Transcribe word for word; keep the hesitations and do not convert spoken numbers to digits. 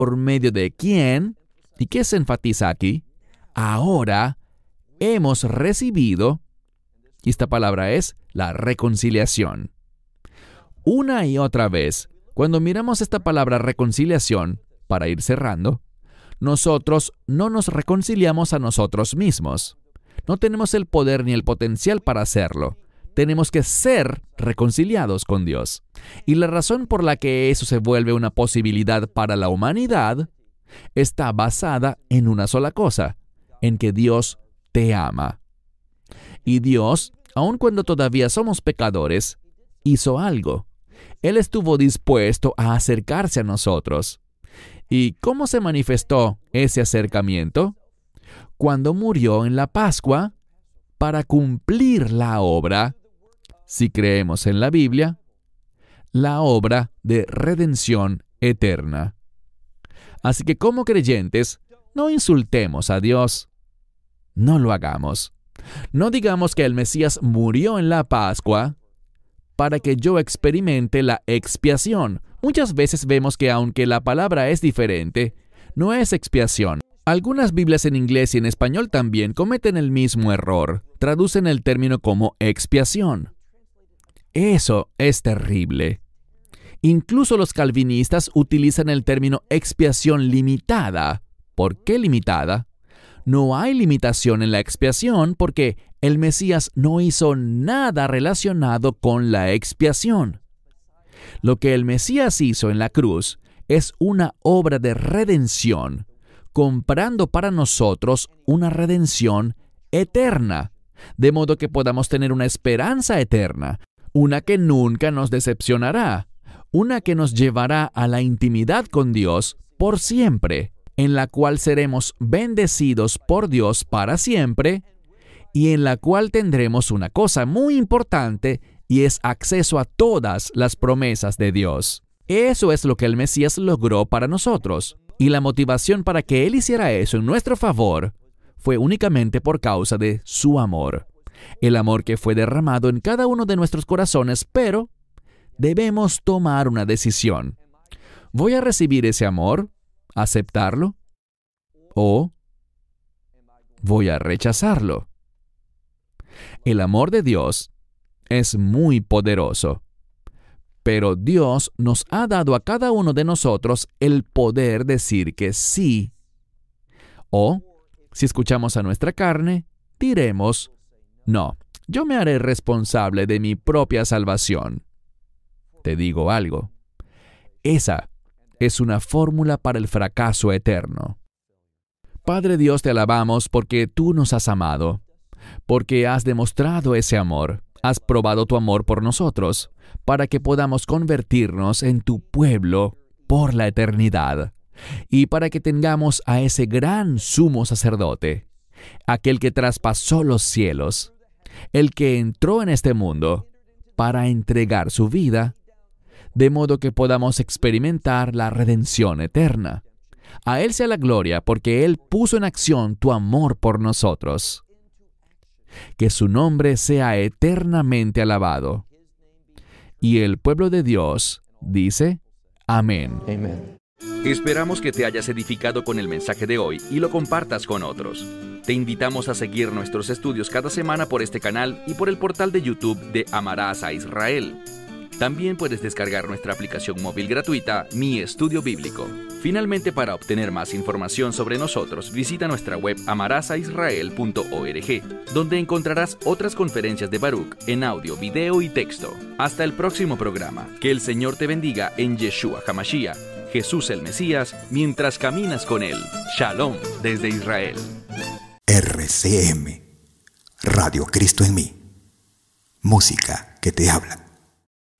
¿Por medio de quién? ¿Y qué se enfatiza aquí? Ahora hemos recibido, y esta palabra es la reconciliación. Una y otra vez, cuando miramos esta palabra reconciliación, para ir cerrando, nosotros no nos reconciliamos a nosotros mismos. No tenemos el poder ni el potencial para hacerlo. Tenemos que ser reconciliados con Dios. Y la razón por la que eso se vuelve una posibilidad para la humanidad está basada en una sola cosa, en que Dios te ama. Y Dios, aun cuando todavía somos pecadores, hizo algo. Él estuvo dispuesto a acercarse a nosotros. ¿Y cómo se manifestó ese acercamiento? Cuando murió en la Pascua para cumplir la obra, si creemos en la Biblia, la obra de redención eterna. Así que como creyentes, no insultemos a Dios. No lo hagamos. No digamos que el Mesías murió en la Pascua para que yo experimente la expiación. Muchas veces vemos que aunque la palabra es diferente, no es expiación. Algunas Biblias en inglés y en español también cometen el mismo error. Traducen el término como expiación. Eso es terrible. Incluso los calvinistas utilizan el término expiación limitada. ¿Por qué limitada? No hay limitación en la expiación porque el Mesías no hizo nada relacionado con la expiación. Lo que el Mesías hizo en la cruz es una obra de redención, comprando para nosotros una redención eterna, de modo que podamos tener una esperanza eterna, una que nunca nos decepcionará, una que nos llevará a la intimidad con Dios por siempre, en la cual seremos bendecidos por Dios para siempre, y en la cual tendremos una cosa muy importante, y es acceso a todas las promesas de Dios. Eso es lo que el Mesías logró para nosotros, y la motivación para que Él hiciera eso en nuestro favor fue únicamente por causa de su amor. El amor que fue derramado en cada uno de nuestros corazones, pero debemos tomar una decisión. ¿Voy a recibir ese amor? ¿Aceptarlo? ¿O voy a rechazarlo? El amor de Dios es muy poderoso, pero Dios nos ha dado a cada uno de nosotros el poder decir que sí. O, si escuchamos a nuestra carne, diremos, no, yo me haré responsable de mi propia salvación. Te digo algo. Esa es una fórmula para el fracaso eterno. Padre Dios, te alabamos porque tú nos has amado, porque has demostrado ese amor, has probado tu amor por nosotros, para que podamos convertirnos en tu pueblo por la eternidad, y para que tengamos a ese gran sumo sacerdote, aquel que traspasó los cielos, el que entró en este mundo para entregar su vida, de modo que podamos experimentar la redención eterna. A Él sea la gloria, porque Él puso en acción tu amor por nosotros. Que su nombre sea eternamente alabado. Y el pueblo de Dios dice, amén. Amén. Esperamos que te hayas edificado con el mensaje de hoy y lo compartas con otros. Te invitamos a seguir nuestros estudios cada semana por este canal y por el portal de YouTube de Amarás a Israel. También puedes descargar nuestra aplicación móvil gratuita, Mi Estudio Bíblico. Finalmente, para obtener más información sobre nosotros, visita nuestra web amarás a israel punto org, donde encontrarás otras conferencias de Baruch en audio, video y texto. Hasta el próximo programa. Que el Señor te bendiga en Yeshua HaMashiach, Jesús el Mesías, mientras caminas con Él. Shalom desde Israel. R C M, Radio Cristo en mí. Música que te habla.